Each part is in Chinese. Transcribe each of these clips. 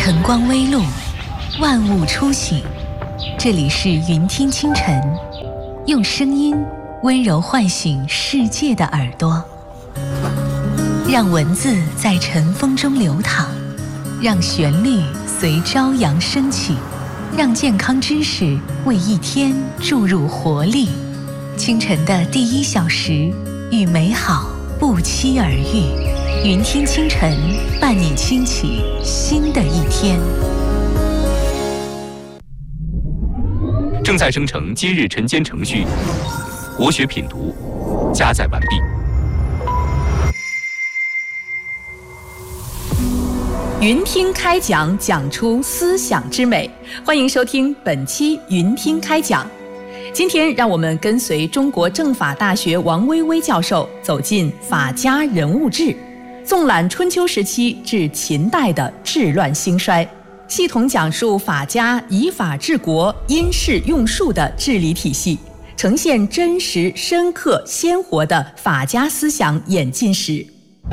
晨光微露，万物初醒。这里是云听清晨，用声音温柔唤醒世界的耳朵，让文字在晨风中流淌，让旋律随朝阳升起，让健康知识为一天注入活力。清晨的第1小时，与美好不期而遇。云听清晨，伴你轻启新的一天。 正在生成今日晨间程序，国学品读加载完毕。 云听开讲，讲出思想之美。欢迎收听本期云听开讲。今天让我们跟随中国政法大学王薇薇教授走进法家人物志，纵览春秋时期至秦代的治乱兴衰，系统讲述法家以法治国、因势用术的治理体系，呈现真实、深刻、鲜活的法家思想演进史。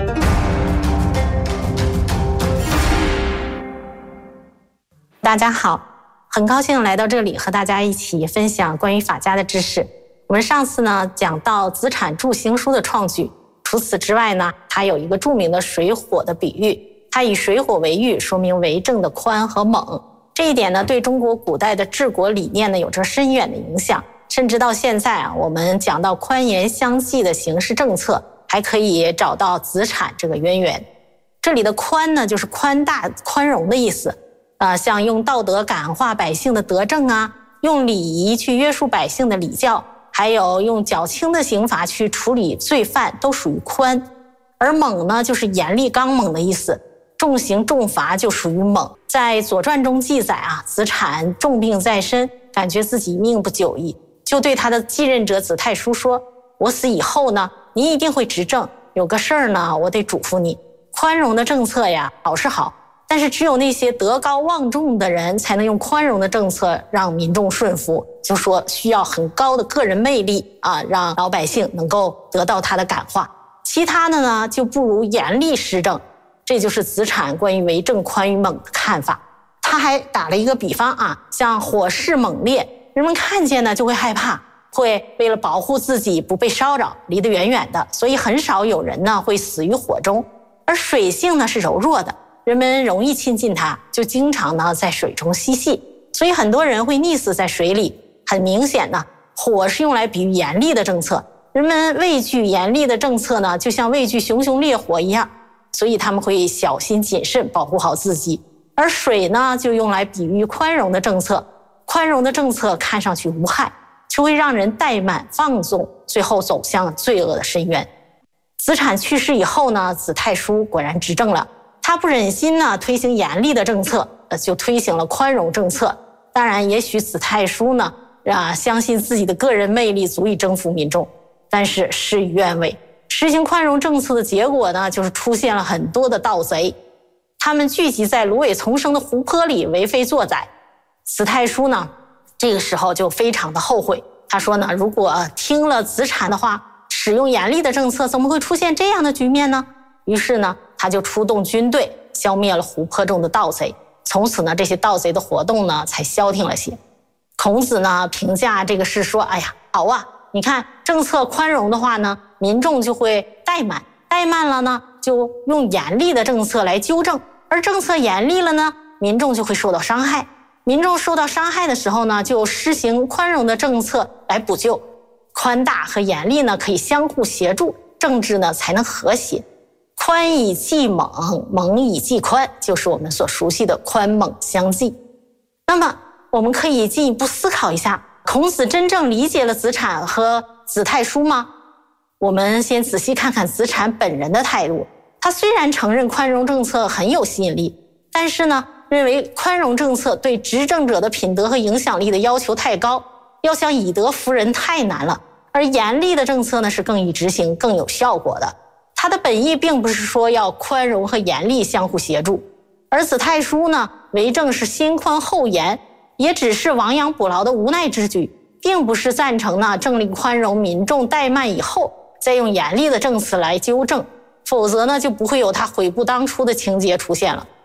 大家好，很高兴来到这里和大家一起分享关于法家的知识。我们上次呢讲到子产著行书的创举，除此之外呢，它有一个著名的水火的比喻，它以水火为喻，说明为政的宽和猛。这一点呢，对中国古代的治国理念呢有着深远的影响。甚至到现在啊，我们讲到宽严相济的刑事政策，还可以找到子产这个渊源。这里的宽呢，就是宽大、宽容的意思。像用道德感化百姓的德政啊，用礼仪去约束百姓的礼教，还有用较轻的刑罚去处理罪犯，都属于宽。而猛呢，就是严厉刚猛的意思，重刑重罚就属于猛。在《左传》中记载啊，子产重病在身，感觉自己命不久矣，就对他的继任者子太叔说：“我死以后呢，你一定会执政，有个事儿呢，我得嘱咐你。宽容的政策呀，好是好，但是只有那些德高望重的人才能用宽容的政策让民众顺服，就说需要很高的个人魅力啊，让老百姓能够得到他的感化。其他的呢，就不如严厉施政。”这就是子产关于为政宽与猛的看法。他还打了一个比方啊，像火势猛烈，人们看见呢就会害怕，会为了保护自己不被烧着，离得远远的，所以很少有人呢会死于火中。而水性呢是柔弱的，人们容易亲近它，就经常呢在水中嬉戏，所以很多人会溺死在水里。很明显呢，火是用来比喻严厉的政策，人们畏惧严厉的政策呢，就像畏惧熊熊烈火一样，所以他们会小心谨慎，保护好自己。而水呢，就用来比喻宽容的政策，宽容的政策看上去无害，却会让人怠慢放纵，最后走向罪恶的深渊。子产去世以后呢，子太叔果然执政了，他不忍心呢推行严厉的政策，就推行了宽容政策。当然也许子太叔呢相信自己的个人魅力足以征服民众，但是事与愿违。实行宽容政策的结果呢，就是出现了很多的盗贼，他们聚集在芦苇丛生的湖泊里为非作歹。子太叔呢这个时候就非常的后悔，他说呢，如果听了子产的话，使用严厉的政策，怎么会出现这样的局面呢？于是呢，他就出动军队消灭了湖泊中的盗贼，从此呢，这些盗贼的活动呢才消停了些。孔子呢评价这个事说：“哎呀，好啊，你看政策宽容的话呢，民众就会怠慢，怠慢了呢，就用严厉的政策来纠正，而政策严厉了呢，民众就会受到伤害。民众受到伤害的时候呢，就施行宽容的政策来补救。宽大和严厉呢，可以相互协助，政治呢才能和谐。宽以济猛，猛以济宽，就是我们所熟悉的宽猛相济。那么我们可以进一步思考一下，孔子真正理解了子产和子太叔吗？我们先仔细看看子产本人的态度。他虽然承认宽容政策很有吸引力，但是呢，认为宽容政策对执政者的品德和影响力的要求太高，要想以德服人太难了，而严厉的政策呢是更易执行、更有效果的。他的本意并不是说要宽容和严厉相互协助，而子太叔呢，为政是先宽后严，也只是亡羊补牢的无奈之举，并不是赞成呢政令宽容，民众怠慢以后再用严厉的政策来纠正，否则呢就不会有他悔不当初的情节出现了。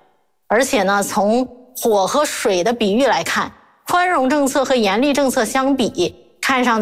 而且呢，从火和水的比喻来看，宽容政策和严厉政策相比，看上去